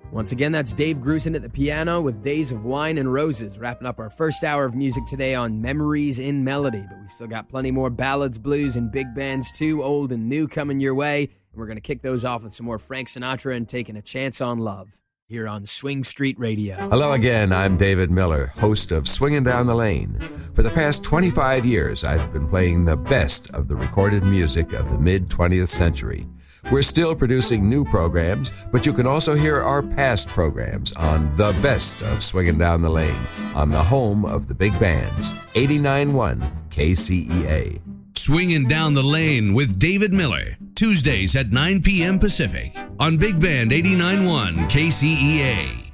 Once again, that's Dave Grusin at the piano with Days of Wine and Roses, wrapping up our first hour of music today on Memories in Melody. But we've still got plenty more ballads, blues, and big bands too, old and new, coming your way. And we're going to kick those off with some more Frank Sinatra and Taking a Chance on Love here on Swing Street Radio. Hello again, I'm David Miller, host of Swingin' Down the Lane. For the past 25 years, I've been playing the best of the recorded music of the mid-20th century. We're still producing new programs, but you can also hear our past programs on the best of Swingin' Down the Lane on the home of the big bands, 89.1 KCEA. Swingin' Down the Lane with David Miller, Tuesdays at 9 p.m. Pacific on Big Band 89.1 KCEA.